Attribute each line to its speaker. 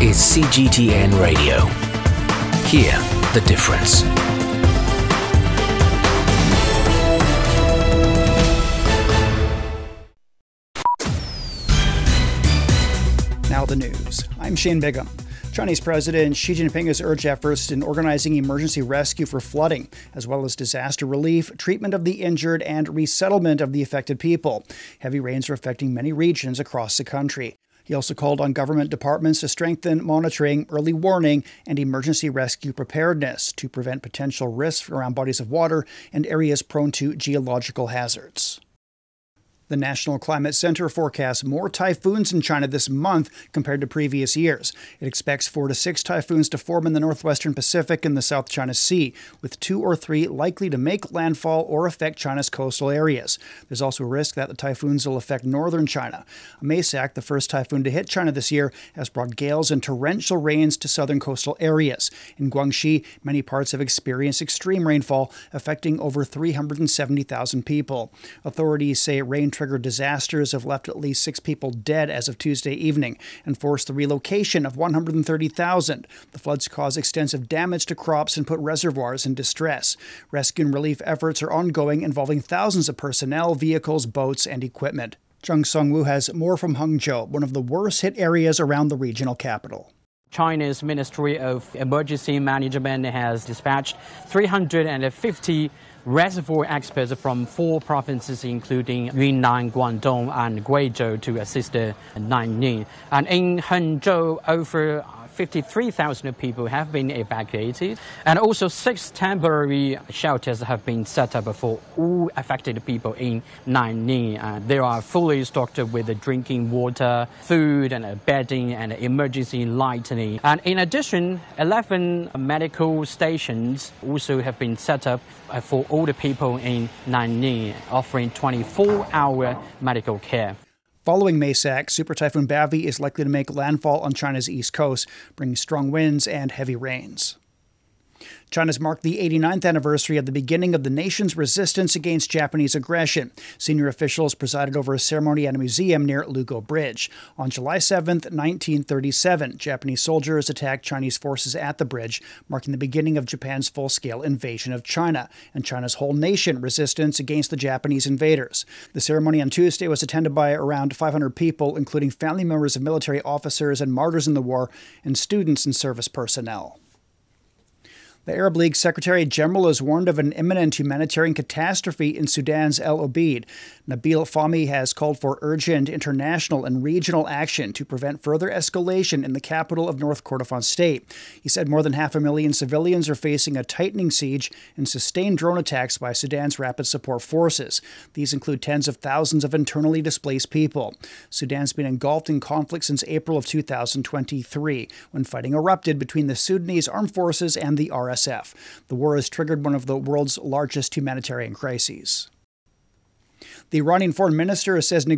Speaker 1: is CGTN Radio. Hear the difference.
Speaker 2: Now the news. I'm Shane Bigham. Chinese President Xi Jinping has urged efforts in organizing emergency rescue for flooding, as well as disaster relief, treatment of the injured, and resettlement of the affected people. Heavy rains are affecting many regions across the country. He also called on government departments to strengthen monitoring, early warning, and emergency rescue preparedness to prevent potential risks around bodies of water and areas prone to geological hazards. The National Climate Center forecasts more typhoons in China this month compared to previous years. It expects 4 to 6 typhoons to form in the northwestern Pacific and the South China Sea, with 2 or 3 likely to make landfall or affect China's coastal areas. There's also a risk that the typhoons will affect northern China. Maysak, the first typhoon to hit China this year, has brought gales and torrential rains to southern coastal areas. In Guangxi, many parts have experienced extreme rainfall, affecting over 370,000 people. Authorities say rain-triggered disasters have left at least 6 people dead as of Tuesday evening and forced the relocation of 130,000. The floods caused extensive damage to crops and put reservoirs in distress. Rescue and relief efforts are ongoing, involving thousands of personnel, vehicles, boats, and equipment. Chung Sung-woo has more from Hangzhou, one of the worst-hit areas around the regional capital.
Speaker 3: China's Ministry of Emergency Management has dispatched 350 reservoir experts from 4 provinces, including Yunnan, Guangdong, and Guizhou, to assist Nanning. And in Hangzhou, over 53,000 people have been evacuated, and also 6 temporary shelters have been set up for all affected people in Nanning. They are fully stocked with drinking water, food, and bedding, and emergency lighting. And in addition, 11 medical stations also have been set up for all the people in Nanning, offering 24-hour medical care.
Speaker 2: Following Maysak, Super Typhoon Bavi is likely to make landfall on China's east coast, bringing strong winds and heavy rains. China's marked the 89th anniversary of the beginning of the nation's resistance against Japanese aggression. Senior officials presided over a ceremony at a museum near Lugo Bridge. On July 7, 1937, Japanese soldiers attacked Chinese forces at the bridge, marking the beginning of Japan's full-scale invasion of China and China's whole nation resistance against the Japanese invaders. The ceremony on Tuesday was attended by around 500 people, including family members of military officers and martyrs in the war, and students and service personnel. The Arab League Secretary General has warned of an imminent humanitarian catastrophe in Sudan's El Obeid. Nabil Fahmy has called for urgent international and regional action to prevent further escalation in the capital of North Kordofan state. He said more than 500,000 civilians are facing a tightening siege and sustained drone attacks by Sudan's rapid support forces. These include tens of thousands of internally displaced people. Sudan's been engulfed in conflict since April of 2023, when fighting erupted between the Sudanese armed forces and the RSF. The war has triggered one of the world's largest humanitarian crises. The Iranian foreign minister says